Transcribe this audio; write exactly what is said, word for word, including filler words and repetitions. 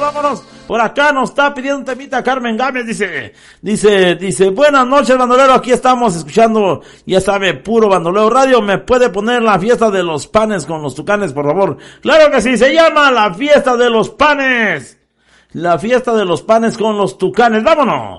vámonos. Por acá nos está pidiendo un temita Carmen Gámez, dice, dice, dice, buenas noches, bandolero, aquí estamos escuchando, ya sabe, puro bandolero radio, ¿me puede poner la fiesta de los panes con los tucanes, por favor? Claro que sí, se llama la fiesta de los panes, la fiesta de los panes con los tucanes, vámonos.